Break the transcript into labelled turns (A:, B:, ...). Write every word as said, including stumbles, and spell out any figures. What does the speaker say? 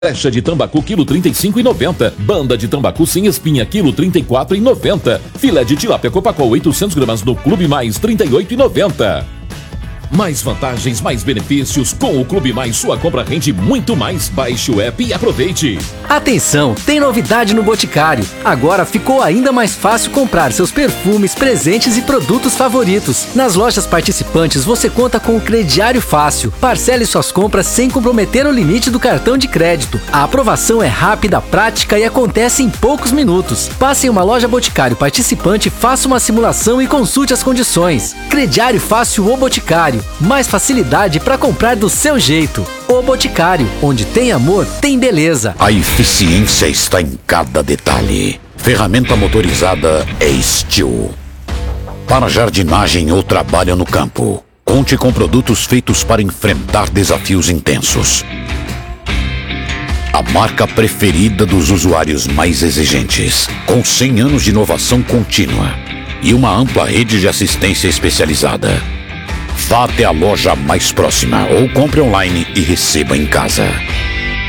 A: Brecha de tambacu, quilo trinta e cinco e noventa. Banda de tambacu sem espinha, quilo trinta e quatro e noventa. Filé de tilápia Copacol, oitocentos gramas no Clube Mais, trinta e oito e noventa. Mais vantagens, mais benefícios. Com o Clube Mais, sua compra rende muito mais. Baixe o app e aproveite.
B: Atenção, tem novidade no Boticário. Agora ficou ainda mais fácil comprar seus perfumes, presentes e produtos favoritos. Nas lojas participantes você conta com o crediário fácil. Parcele suas compras sem comprometer o limite do cartão de crédito. A aprovação é rápida, prática e acontece em poucos minutos. Passe em uma loja Boticário participante, faça uma simulação e consulte as condições. Crediário fácil ou Boticário. Mais facilidade para comprar do seu jeito. O Boticário, onde tem amor, tem beleza.
C: A eficiência está em cada detalhe. Ferramenta motorizada é Steel. Para jardinagem ou trabalho no campo, conte com produtos feitos para enfrentar desafios intensos. A marca preferida dos usuários mais exigentes, com cem anos de inovação contínua e uma ampla rede de assistência especializada. Vá até a loja mais próxima ou compre online e receba em casa.